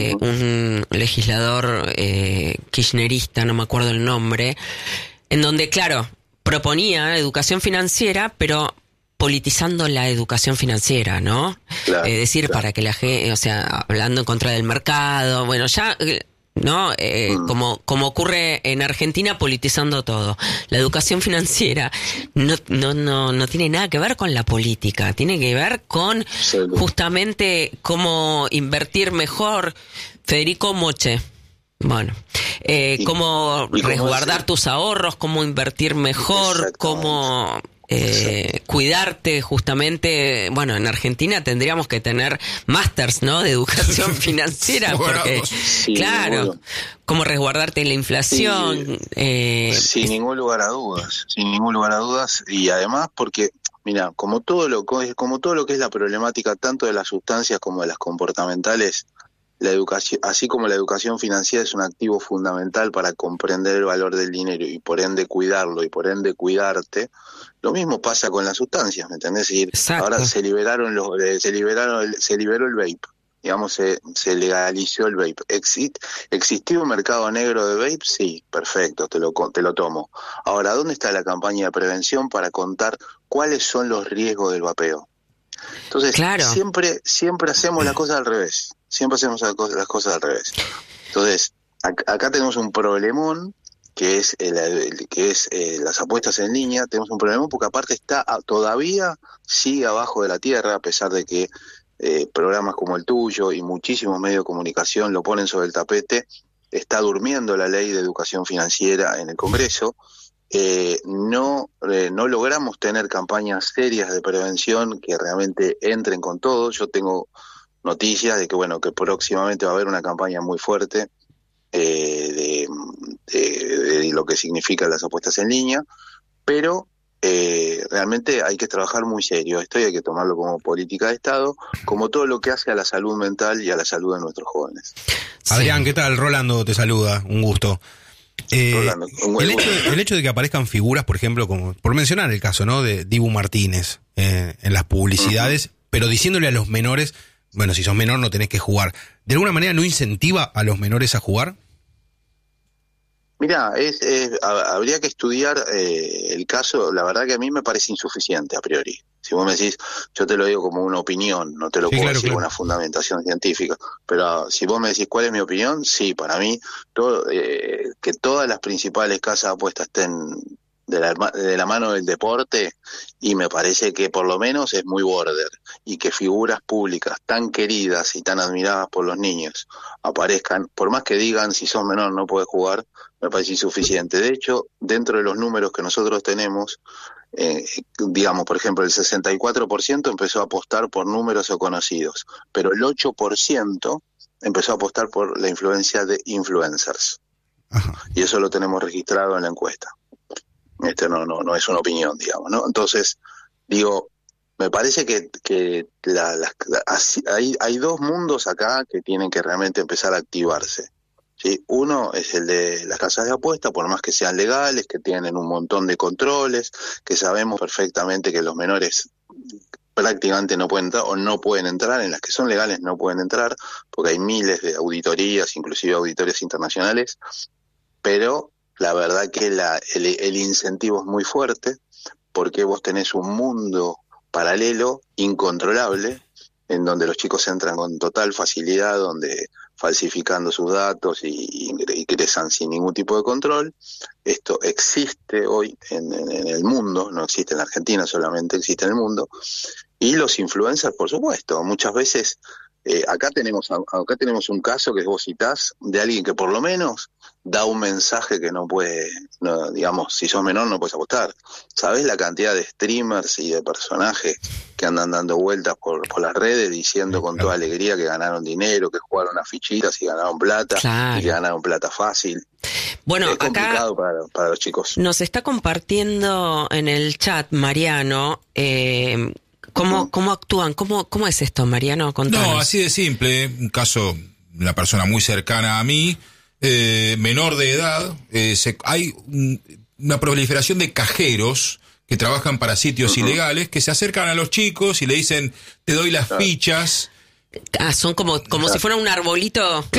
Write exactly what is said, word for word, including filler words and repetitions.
eh, un legislador eh, kirchnerista, no me acuerdo el nombre, en donde, claro, proponía educación financiera, pero politizando la educación financiera, ¿no? Claro, Es eh, decir, claro. para que la gente, o sea, hablando en contra del mercado, bueno, ya, ¿no? Eh, mm. como, como ocurre en Argentina, politizando todo. La educación financiera no, no, no, no tiene nada que ver con la política, tiene que ver con sí, justamente cómo invertir mejor. Federico Moche. Bueno, eh, y, cómo y resguardar tus ahorros, cómo invertir mejor, cómo eh, cuidarte justamente. Bueno, en Argentina tendríamos que tener másters, ¿no? De educación financiera, porque, sí, claro, bueno. cómo resguardarte la inflación. Sí, eh, sin ningún lugar a dudas, sin ningún lugar a dudas, y además porque, mira, como todo lo como todo lo que es la problemática tanto de las sustancias como de las comportamentales, la educación, así como la educación financiera es un activo fundamental para comprender el valor del dinero y por ende cuidarlo y por ende cuidarte, lo mismo pasa con las sustancias, ¿me entendés? Y ahora se liberaron los, se liberaron, se liberó el vape, digamos, se, se legalizó el vape. Exist, ¿Existió un mercado negro de vape? Sí, perfecto, te lo, te lo tomo. Ahora, ¿dónde está la campaña de prevención para contar cuáles son los riesgos del vapeo? Entonces, claro. siempre, siempre hacemos las cosas al revés. Siempre hacemos las cosas al revés. Entonces, acá, acá tenemos un problemón que es el, el, que es eh, las apuestas en línea. Tenemos un problemón porque aparte está todavía sigue abajo de la tierra, a pesar de que eh, programas como el tuyo y muchísimos medios de comunicación lo ponen sobre el tapete. Está durmiendo la ley de educación financiera en el Congreso. Eh, no eh, no logramos tener campañas serias de prevención que realmente entren con todo. Yo tengo noticias de que bueno que próximamente va a haber una campaña muy fuerte eh, de, de, de lo que significan las apuestas en línea, pero eh, realmente hay que trabajar muy serio esto y hay que tomarlo como política de Estado, como todo lo que hace a la salud mental y a la salud de nuestros jóvenes. Adrián, ¿qué tal? Rolando te saluda, un gusto. Eh, Rolando, un el, hecho, el hecho de que aparezcan figuras, por ejemplo, como por mencionar el caso, ¿no?, de Dibu Martínez eh, en las publicidades, uh-huh. pero diciéndole a los menores, bueno, si sos menor no tenés que jugar, ¿de alguna manera no incentiva a los menores a jugar? Mirá, es, es, habría que estudiar eh, el caso. La verdad que a mí me parece insuficiente a priori. Si vos me decís, yo te lo digo como una opinión, no te lo sí, puedo claro, decir claro. con una fundamentación científica, pero si vos me decís cuál es mi opinión, sí, para mí todo, eh, que todas las principales casas de apuestas estén de la, de la mano del deporte, y me parece que por lo menos es muy border, y que figuras públicas tan queridas y tan admiradas por los niños aparezcan, por más que digan si sos menor no podés jugar, me parece insuficiente. De hecho, dentro de los números que nosotros tenemos, eh, digamos, por ejemplo, el sesenta y cuatro por ciento empezó a apostar por números o conocidos, pero el ocho por ciento empezó a apostar por la influencia de influencers. Ajá. Y eso lo tenemos registrado en la encuesta. Este no, no, no es una opinión, digamos, ¿no? Entonces, digo, me parece que, que la, la, la, hay, hay dos mundos acá que tienen que realmente empezar a activarse. ¿Sí? Uno es el de las casas de apuestas, por más que sean legales, que tienen un montón de controles, que sabemos perfectamente que los menores prácticamente no pueden entrar o no pueden entrar, en las que son legales no pueden entrar, porque hay miles de auditorías, inclusive auditorías internacionales, pero la verdad que la, el, el incentivo es muy fuerte, porque vos tenés un mundo paralelo, incontrolable, en donde los chicos entran con total facilidad, donde falsificando sus datos y, y ingresan sin ningún tipo de control. Esto existe hoy en, en, en el mundo, no existe en la Argentina solamente, existe en el mundo. Y los influencers, por supuesto, muchas veces, eh, acá tenemos acá tenemos un caso que vos citás de alguien que por lo menos da un mensaje que no puede, no, digamos, si sos menor no puedes apostar. ¿Sabés la cantidad de streamers y de personajes que andan dando vueltas por, por las redes diciendo con toda alegría que ganaron dinero, que jugaron a fichitas y ganaron plata, claro. y que ganaron plata fácil? Bueno, es complicado acá para, para los chicos. Nos está compartiendo en el chat Mariano eh, cómo, uh-huh. cómo actúan, cómo, cómo es esto, Mariano, contanos. No, así de simple, un caso, una persona muy cercana a mí, Eh, menor de edad, eh, se, hay un, una proliferación de cajeros que trabajan para sitios uh-huh. ilegales, que se acercan a los chicos y le dicen, te doy las claro. fichas, Ah, son como, como si fuera un arbolito.